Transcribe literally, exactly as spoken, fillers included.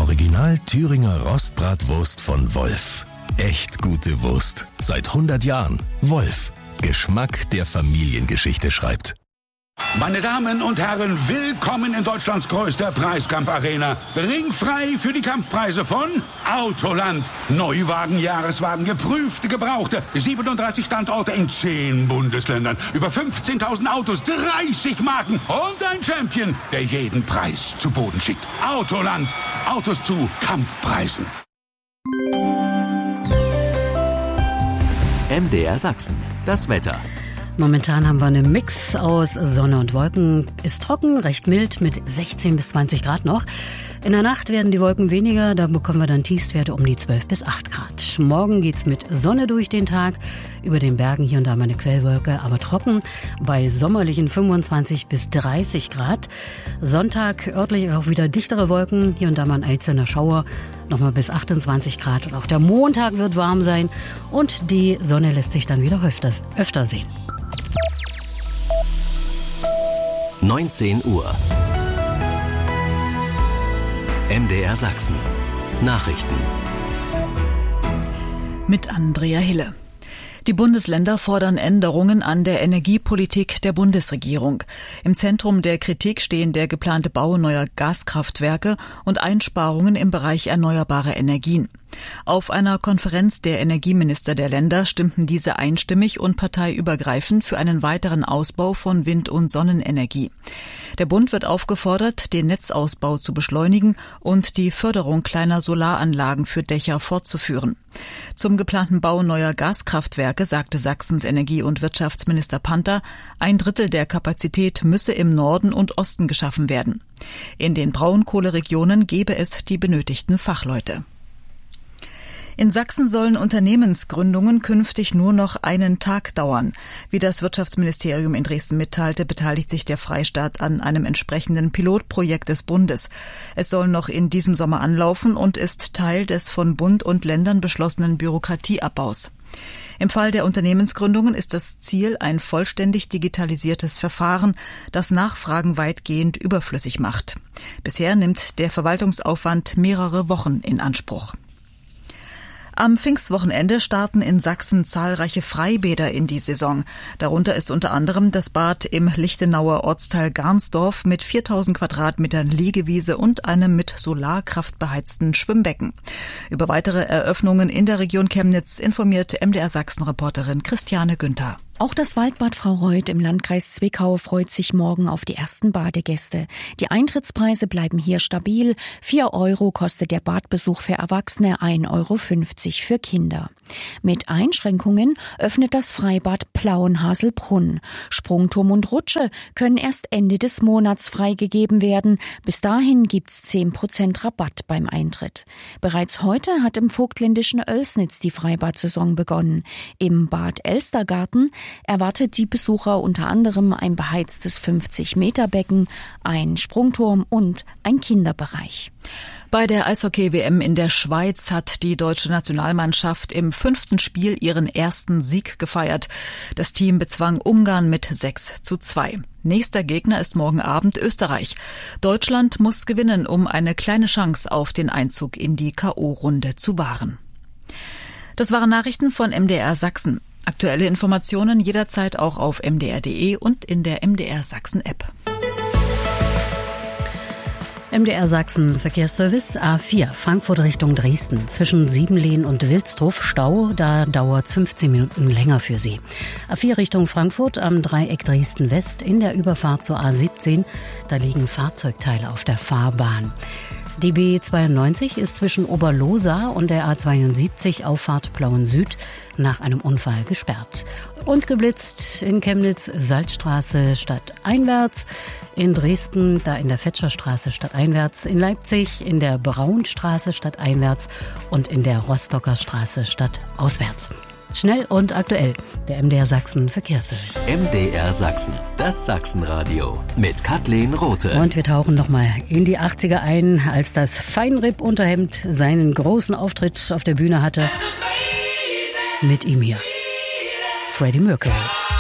Original Thüringer Rostbratwurst von Wolf. Echt gute Wurst. Seit hundert Jahren. Wolf. Geschmack, der Familiengeschichte schreibt. Meine Damen und Herren, willkommen in Deutschlands größter Preiskampfarena. Ringfrei für die Kampfpreise von Autoland. Neuwagen, Jahreswagen, geprüfte, gebrauchte. siebenunddreißig Standorte in zehn Bundesländern. Über fünfzehntausend Autos, dreißig Marken und ein Champion, der jeden Preis zu Boden schickt. Autoland. Autos zu Kampfpreisen. M D R Sachsen. Das Wetter. Momentan haben wir einen Mix aus Sonne und Wolken. Ist trocken, recht mild mit sechzehn bis zwanzig Grad noch. In der Nacht werden die Wolken weniger, da bekommen wir dann Tiefstwerte um die zwölf bis acht Grad. Morgen geht's mit Sonne durch den Tag. Über den Bergen hier und da mal eine Quellwolke, aber trocken. Bei sommerlichen fünfundzwanzig bis dreißig Grad. Sonntag örtlich auch wieder dichtere Wolken. Hier und da mal ein einzelner Schauer. Nochmal bis achtundzwanzig Grad. Und auch der Montag wird warm sein. Und die Sonne lässt sich dann wieder öfters, öfter sehen. neunzehn Uhr. M D R Sachsen. Nachrichten. Mit Andrea Hille. Die Bundesländer fordern Änderungen an der Energiepolitik der Bundesregierung. Im Zentrum der Kritik stehen der geplante Bau neuer Gaskraftwerke und Einsparungen im Bereich erneuerbare Energien. Auf einer Konferenz der Energieminister der Länder stimmten diese einstimmig und parteiübergreifend für einen weiteren Ausbau von Wind- und Sonnenenergie. Der Bund wird aufgefordert, den Netzausbau zu beschleunigen und die Förderung kleiner Solaranlagen für Dächer fortzuführen. Zum geplanten Bau neuer Gaskraftwerke sagte Sachsens Energie- und Wirtschaftsminister Panther, ein Drittel der Kapazität müsse im Norden und Osten geschaffen werden. In den Braunkohleregionen gebe es die benötigten Fachleute. In Sachsen sollen Unternehmensgründungen künftig nur noch einen Tag dauern. Wie das Wirtschaftsministerium in Dresden mitteilte, beteiligt sich der Freistaat an einem entsprechenden Pilotprojekt des Bundes. Es soll noch in diesem Sommer anlaufen und ist Teil des von Bund und Ländern beschlossenen Bürokratieabbaus. Im Fall der Unternehmensgründungen ist das Ziel ein vollständig digitalisiertes Verfahren, das Nachfragen weitgehend überflüssig macht. Bisher nimmt der Verwaltungsaufwand mehrere Wochen in Anspruch. Am Pfingstwochenende starten in Sachsen zahlreiche Freibäder in die Saison. Darunter ist unter anderem das Bad im Lichtenauer Ortsteil Garnsdorf mit viertausend Quadratmetern Liegewiese und einem mit Solarkraft beheizten Schwimmbecken. Über weitere Eröffnungen in der Region Chemnitz informiert M D R Sachsen-Reporterin Christiane Günther. Auch das Waldbad Frau Reuth im Landkreis Zwickau freut sich morgen auf die ersten Badegäste. Die Eintrittspreise bleiben hier stabil. Vier Euro kostet der Badbesuch für Erwachsene, ein Euro fünfzig für Kinder. Mit Einschränkungen öffnet das Freibad Plauen-Haselbrunn. Sprungturm und Rutsche können erst Ende des Monats freigegeben werden. Bis dahin gibt's zehn Prozent Rabatt beim Eintritt. Bereits heute hat im vogtländischen Oelsnitz die Freibadsaison begonnen. Im Bad Elstergarten erwartet die Besucher unter anderem ein beheiztes fünfzig Meter Becken, ein Sprungturm und ein Kinderbereich. Bei der Eishockey-W M in der Schweiz hat die deutsche Nationalmannschaft im fünften Spiel ihren ersten Sieg gefeiert. Das Team bezwang Ungarn mit sechs zu zwei. Nächster Gegner ist morgen Abend Österreich. Deutschland muss gewinnen, um eine kleine Chance auf den Einzug in die K O-Runde zu wahren. Das waren Nachrichten von M D R Sachsen. Aktuelle Informationen jederzeit auch auf m d r punkt d e und in der M D R Sachsen-App. M D R Sachsen Verkehrsservice A vier, Frankfurt Richtung Dresden. Zwischen Siebenlehn und Wilsdruf Stau, da dauert es fünfzehn Minuten länger für Sie. A vier Richtung Frankfurt am Dreieck Dresden West in der Überfahrt zur A siebzehn. Da liegen Fahrzeugteile auf der Fahrbahn. Die B zweiundneunzig ist zwischen Oberlohsa und der A zweiundsiebzig Auffahrt Plauen Süd nach einem Unfall gesperrt. Und geblitzt in Chemnitz Salzstraße stadteinwärts, in Dresden da in der Fetscherstraße stadteinwärts, in Leipzig in der Braunstraße stadteinwärts und in der Rostocker Straße stadtauswärts. Schnell und aktuell, der M D R Sachsen Verkehrsservice. M D R Sachsen, das Sachsenradio mit Kathleen Rothe. Und wir tauchen nochmal in die achtziger ein, als das Feinripp-Unterhemd seinen großen Auftritt auf der Bühne hatte. Mit ihm hier, Freddie Mercury.